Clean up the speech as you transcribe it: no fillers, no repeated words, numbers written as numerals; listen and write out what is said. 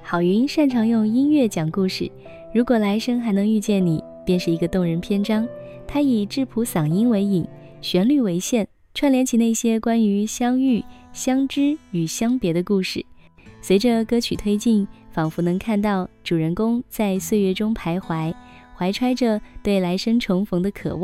郝云擅长用音乐讲故事，如果来生还能遇见你，便是一个动人篇章。他以质朴嗓音为引，旋律为线，串联起那些关于相遇、相知与相别的故事。随着歌曲推进，仿佛能看到主人公在岁月中徘徊，怀揣着对来生重逢的渴望。